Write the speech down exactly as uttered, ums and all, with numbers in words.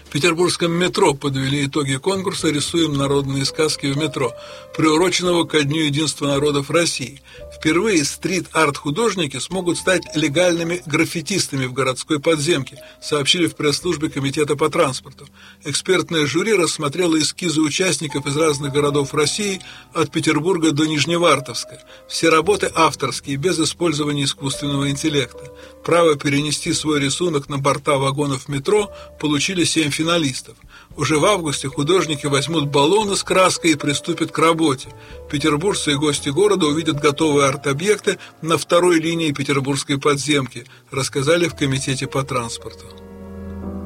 В петербургском метро подвели итоги конкурса «Рисуем народные сказки в метро», приуроченного ко Дню единства народов России. Впервые стрит-арт-художники смогут стать легальными граффитистами в городской подземке, сообщили в пресс-службе Комитета по транспорту. Экспертное жюри рассмотрело эскизы участников из разных городов России от Петербурга до Нижневартовска. Все работы авторские, без использования искусственного интеллекта. Право перенести свой рисунок на борта вагонов метро получили семь финалистов. Уже в августе художники возьмут баллоны с краской и приступят к работе. Петербуржцы и гости города увидят готовые арт-объекты на второй линии петербургской подземки, рассказали в Комитете по транспорту.